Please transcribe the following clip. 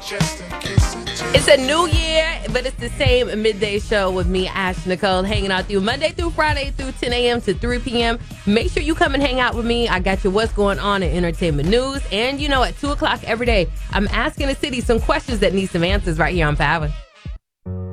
It's a new year, but it's the same midday show with me, Ash Nicole, hanging out with you Monday through Friday through 10 a.m. to 3 p.m. Make sure you come and hang out with me. I got you what's going on in entertainment news. And, at 2 o'clock every day, I'm asking the city some questions that need some answers right here on Power.